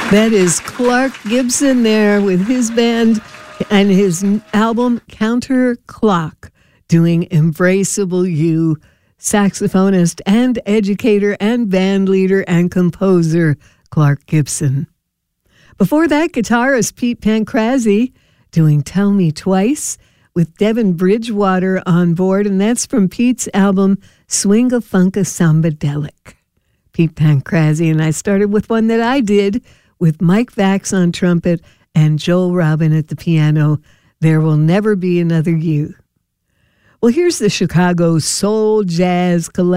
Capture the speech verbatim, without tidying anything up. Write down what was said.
That is Clark Gibson there with his band and his album Counter Clock, doing Embraceable You. Saxophonist and educator and band leader and composer Clark Gibson. Before that, guitarist Pete Pancrazzi doing Tell Me Twice with Devin Bridgewater on board, and that's from Pete's album Swinga Funka Sambadelic. Pete Pancrazzi, and I started with one that I did with Mike Vax on trumpet and Joel Robin at the piano, There Will Never Be Another You. Well, here's the Chicago Soul Jazz Collective.